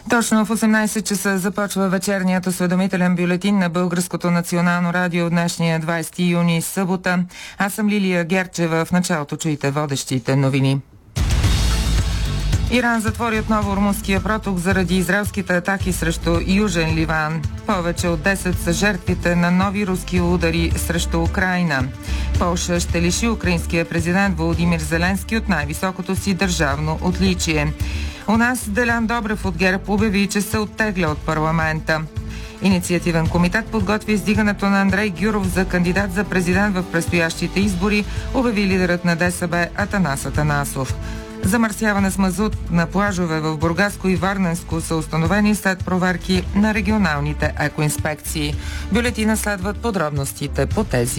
Точно в 18 часа започва вечерният осведомителен бюлетин на Българското национално радио днешния 20 юни, събота. Аз съм Лилия Герчева. В началото чуйте водещите новини. Иран затвори отново Ормузския проток заради израелските атаки срещу Южен Ливан. Повече от 10 са жертвите на нови руски удари срещу Украйна. Полша ще лиши украинския президент Володимир Зеленски от най-високото си държавно отличие. У нас Делян Добрев от ГЕРБ обяви, че се оттегля от парламента. Инициативен комитет подготви издигането на Андрей Гюров за кандидат за президент в предстоящите избори, обяви лидерът на ДСБ Атанас Атанасов. Замърсяване с мазут на плажове в Бургаско и Варненско са установени след проверки на регионалните екоинспекции. Бюлетина следват подробностите по тези